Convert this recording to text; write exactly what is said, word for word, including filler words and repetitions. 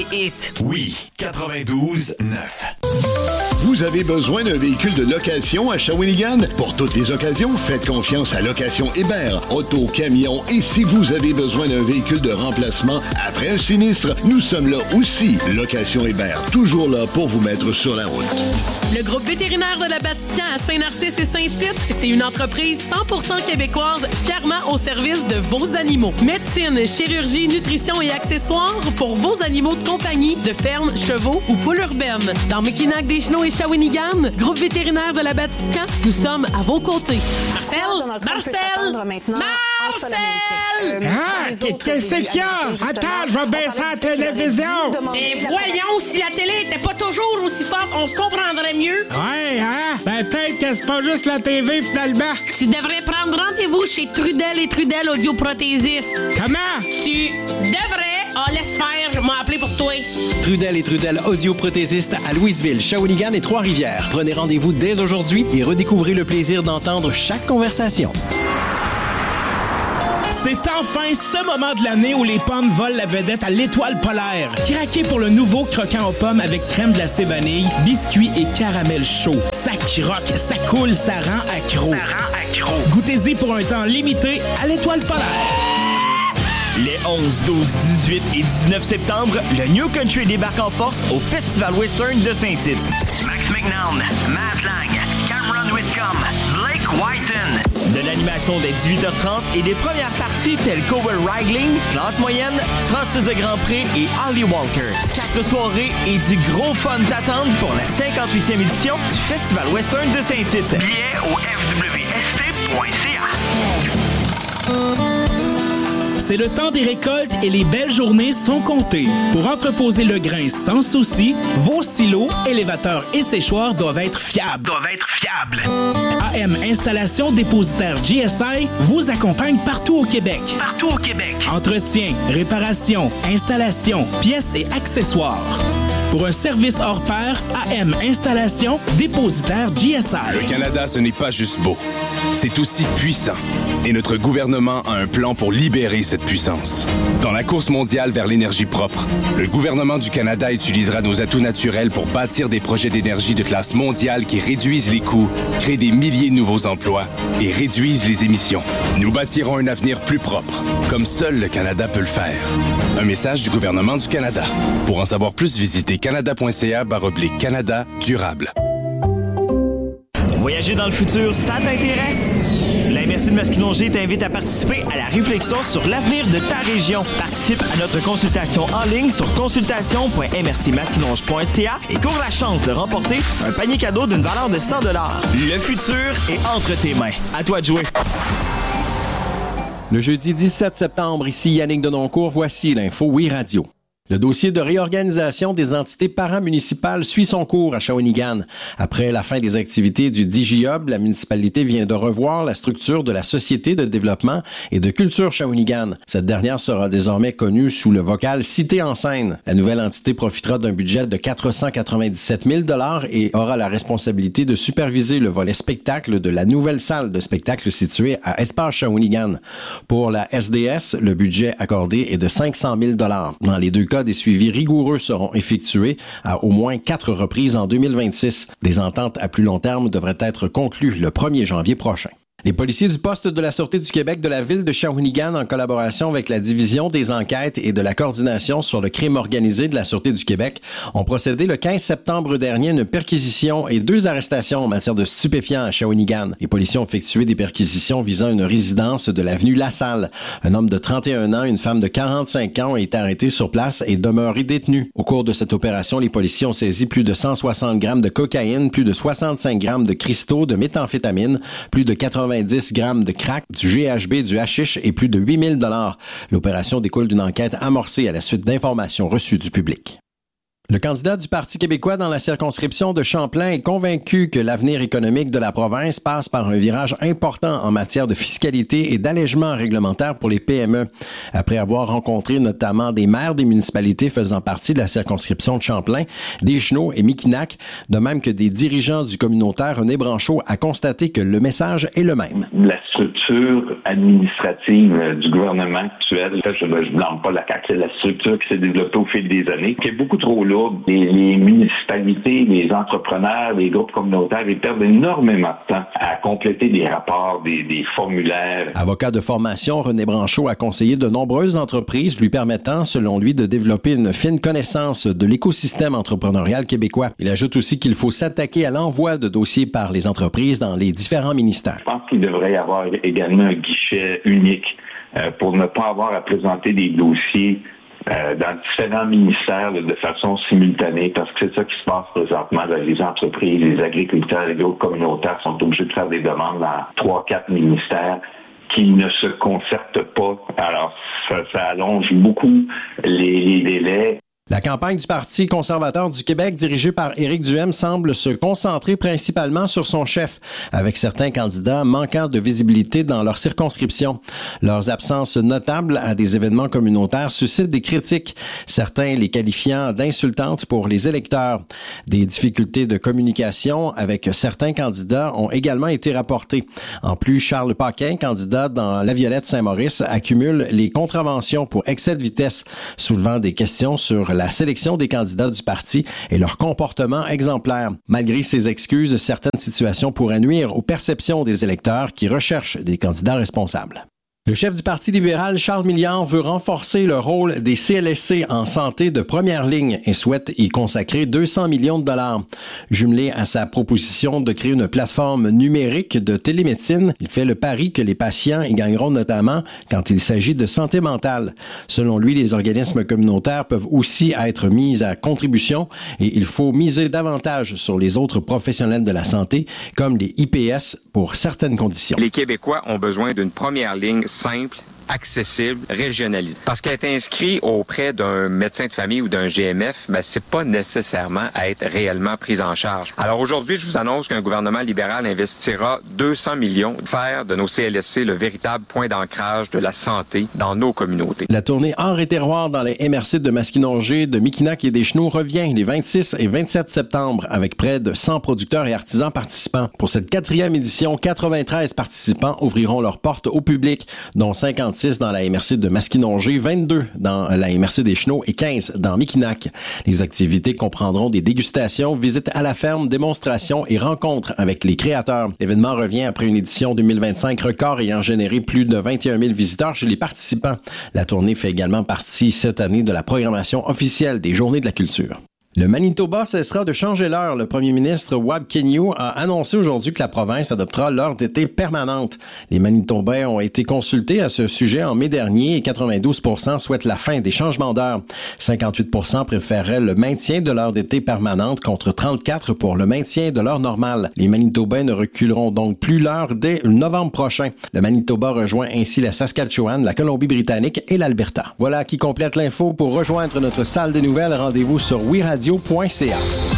Hit. Oui, quatre-vingt-douze neuf. Vous avez besoin d'un véhicule de location à Shawinigan? Pour toutes les occasions, faites confiance à Location Hébert. Auto, camion et si vous avez besoin d'un véhicule de remplacement après un sinistre, nous sommes là aussi. Location Hébert, toujours là pour vous mettre sur la route. Le groupe vétérinaire de la Vatican à Saint-Narcisse et Saint-Tite, c'est une entreprise cent pour cent québécoise fièrement au service de vos animaux. Médecine, chirurgie, nutrition et accessoires pour vos animaux de compagnie, de ferme, chevaux ou poules urbaines. Dans Mackinac, Deschenaux et Shawinigan, groupe vétérinaire de la Vatican, nous sommes à vos côtés. Marcel! Marcel! Marcel! Euh, ah, qu'est-ce qu'il y a? Attends, je vais baisser la télévision. Et voyons, si la télé était pas toujours aussi forte, on se comprendrait mieux. Ouais, hein? Ben, peut-être que c'est pas juste la T V, finalement. Tu devrais prendre rendez-vous chez Trudel et Trudel Audioprothésiste. Comment? Tu devrais... Ah, laisse faire, je m'ai appelé pour toi. Trudel et Trudel Audioprothésiste à Louisville, Shawinigan et Trois-Rivières. Prenez rendez-vous dès aujourd'hui et redécouvrez le plaisir d'entendre chaque conversation. C'est enfin ce moment de l'année où les pommes volent la vedette à l'Étoile polaire. Craquez pour le nouveau croquant aux pommes avec crème glacée vanille, biscuits et caramel chaud. Ça croque, ça coule, ça rend accro. Ça rend accro. Goûtez-y pour un temps limité à l'Étoile polaire. Les onze, douze, dix-huit et dix-neuf septembre, le New Country débarque en force au Festival Western de Saint-Tite. Max McNown, Matt Lang, Cameron Whitcomb, Blake Whiten. De l'animation dès dix-huit heures trente et des premières parties telles Cowboy Wrangling, Classe moyenne, Francis de Grandpré et Ali Walker. Quatre soirées et du gros fun t'attendent pour la cinquante-huitième édition du Festival Western de Saint-Tite. Billets au f w s t point c a. C'est le temps des récoltes et les belles journées sont comptées. Pour entreposer le grain sans souci, vos silos, élévateurs et séchoirs doivent être fiables. Doivent être fiables. A M Installation dépositaire G S I vous accompagne partout au Québec. Partout au Québec. Entretien, réparation, installation, pièces et accessoires. Pour un service hors pair, A M Installation dépositaire G S I. Le Canada, ce n'est pas juste beau. C'est aussi puissant. Et notre gouvernement a un plan pour libérer cette puissance. Dans la course mondiale vers l'énergie propre, le gouvernement du Canada utilisera nos atouts naturels pour bâtir des projets d'énergie de classe mondiale qui réduisent les coûts, créent des milliers de nouveaux emplois et réduisent les émissions. Nous bâtirons un avenir plus propre, comme seul le Canada peut le faire. Un message du gouvernement du Canada. Pour en savoir plus, visitez canada point c a barre oblique Canada durable. Voyager dans le futur, ça t'intéresse? La M R C de Masquinongé t'invite à participer à la réflexion sur l'avenir de ta région. Participe à notre consultation en ligne sur consultation point m r c masquinonge point c a et cours la chance de remporter un panier cadeau d'une valeur de cent dollars. Le futur est entre tes mains. À toi de jouer. Le jeudi dix-sept septembre, ici Yannick Denoncourt, voici l'info Oui Radio. Le dossier de réorganisation des entités paramunicipales suit son cours à Shawinigan. Après la fin des activités du D J Hub, la municipalité vient de revoir la structure de la Société de développement et de culture Shawinigan. Cette dernière sera désormais connue sous le vocal Cité en scène. La nouvelle entité profitera d'un budget de quatre cent quatre-vingt-dix-sept mille dollars et aura la responsabilité de superviser le volet spectacle de la nouvelle salle de spectacle située à Espace Shawinigan. Pour la S D S, le budget accordé est de cinq cent mille dollars. Dans les deux cas, des suivis rigoureux seront effectués à au moins quatre reprises en deux mille vingt-six. Des ententes à plus long terme devraient être conclues le premier janvier prochain. Les policiers du poste de la Sûreté du Québec de la ville de Shawinigan, en collaboration avec la Division des enquêtes et de la coordination sur le crime organisé de la Sûreté du Québec, ont procédé le quinze septembre dernier à une perquisition et deux arrestations en matière de stupéfiants à Shawinigan. Les policiers ont effectué des perquisitions visant une résidence de l'avenue Lassalle. Un homme de trente et un ans et une femme de quarante-cinq ans ont été arrêtés sur place et demeurés détenus. Au cours de cette opération, les policiers ont saisi plus de cent soixante grammes de cocaïne, plus de soixante-cinq grammes de cristaux de méthamphétamine, plus de quatre-vingts dix grammes de crack, du G H B, du hashish et plus de huit mille dollars. L'opération découle d'une enquête amorcée à la suite d'informations reçues du public. Le candidat du Parti québécois dans la circonscription de Champlain est convaincu que l'avenir économique de la province passe par un virage important en matière de fiscalité et d'allègement réglementaire pour les P M E. Après avoir rencontré notamment des maires des municipalités faisant partie de la circonscription de Champlain, Deschenaux et Miquinac, de même que des dirigeants du communautaire, René Branchot a constaté que le message est le même. La structure administrative du gouvernement actuel, je ne blâme pas la C A Q, c'est la structure qui s'est développée au fil des années, qui est beaucoup trop lourde. Les, les municipalités, les entrepreneurs, les groupes communautaires, ils perdent énormément de temps à compléter des rapports, des, des formulaires. Avocat de formation, René Branchot a conseillé de nombreuses entreprises lui permettant, selon lui, de développer une fine connaissance de l'écosystème entrepreneurial québécois. Il ajoute aussi qu'il faut s'attaquer à l'envoi de dossiers par les entreprises dans les différents ministères. Je pense qu'il devrait y avoir également un guichet unique euh, pour ne pas avoir à présenter des dossiers Euh, dans différents ministères là, de façon simultanée, parce que c'est ça qui se passe présentement. Là, les entreprises, les agriculteurs, les groupes communautaires sont obligés de faire des demandes dans trois, quatre ministères qui ne se concertent pas. Alors, ça, ça allonge beaucoup les, les délais. La campagne du Parti conservateur du Québec, dirigée par Éric Duhaime, semble se concentrer principalement sur son chef, avec certains candidats manquant de visibilité dans leur circonscription. Leurs absences notables à des événements communautaires suscitent des critiques, certains les qualifiant d'insultantes pour les électeurs. Des difficultés de communication avec certains candidats ont également été rapportées. En plus, Charles Paquin, candidat dans La Violette Saint-Maurice, accumule les contraventions pour excès de vitesse, soulevant des questions sur la sélection des candidats du parti et leur comportement exemplaire. Malgré ces excuses, certaines situations pourraient nuire aux perceptions des électeurs qui recherchent des candidats responsables. Le chef du Parti libéral, Charles Milliard, veut renforcer le rôle des C L S C en santé de première ligne et souhaite y consacrer deux cents millions de dollars. Jumelé à sa proposition de créer une plateforme numérique de télémédecine, il fait le pari que les patients y gagneront notamment quand il s'agit de santé mentale. Selon lui, les organismes communautaires peuvent aussi être mis à contribution et il faut miser davantage sur les autres professionnels de la santé, comme les I P S, pour certaines conditions. Les Québécois ont besoin d'une première ligne simple, accessible, régionalisée. Parce qu'être inscrit auprès d'un médecin de famille ou d'un G M F, ben, c'est pas nécessairement à être réellement pris en charge. Alors aujourd'hui, je vous annonce qu'un gouvernement libéral investira deux cents millions pour faire de nos C L S C le véritable point d'ancrage de la santé dans nos communautés. La tournée Art et terroir dans les M R C de Masquinongé, de Miquinac et Deschenaux revient les vingt-six et vingt-sept septembre avec près de cent producteurs et artisans participants. Pour cette quatrième édition, quatre-vingt-treize participants ouvriront leurs portes au public, dont cinquante-six dans la M R C de Masquinongé, vingt-deux dans la M R C Deschenaux et quinze dans Miquinac. Les activités comprendront des dégustations, visites à la ferme, démonstrations et rencontres avec les créateurs. L'événement revient après une édition deux mille vingt-cinq record ayant généré plus de vingt et un mille visiteurs chez les participants. La tournée fait également partie cette année de la programmation officielle des Journées de la culture. Le Manitoba cessera de changer l'heure. Le premier ministre Wab Kinew a annoncé aujourd'hui que la province adoptera l'heure d'été permanente. Les Manitobains ont été consultés à ce sujet en mai dernier et quatre-vingt-douze pour cent souhaitent la fin des changements d'heure. cinquante-huit pour cent préféraient le maintien de l'heure d'été permanente contre trente-quatre pour le maintien de l'heure normale. Les Manitobains ne reculeront donc plus l'heure dès novembre prochain. Le Manitoba rejoint ainsi la Saskatchewan, la Colombie-Britannique et l'Alberta. Voilà qui complète l'info. Pour rejoindre notre salle de nouvelles, rendez-vous sur wiradio point c a.